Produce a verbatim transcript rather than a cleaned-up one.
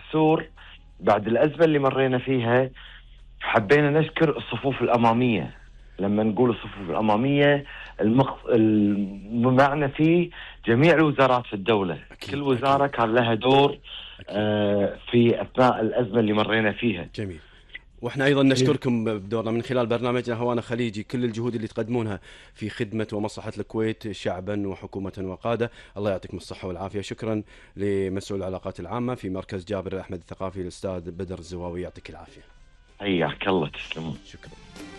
السور بعد الأزمة اللي مرينا فيها حبينا نشكر الصفوف الأمامية. لما نقول الصفوف الأمامية المخ... المعنى فيه جميع الوزارات في الدولة. أكيد. كل وزارة أكيد. كان لها دور آه في أثناء الأزمة اللي مرينا فيها. جميل. واحنا ايضا نشكركم بدورنا من خلال برنامجنا هوانا خليجي كل الجهود اللي تقدمونها في خدمه ومصلحه الكويت شعبا وحكومه وقاده. الله يعطيكم الصحه والعافيه. شكرا لمسؤول العلاقات العامه في مركز جابر احمد الثقافي الاستاذ بدر الزواوي، يعطيك العافيه. حياك الله، تسلمون. شكرا.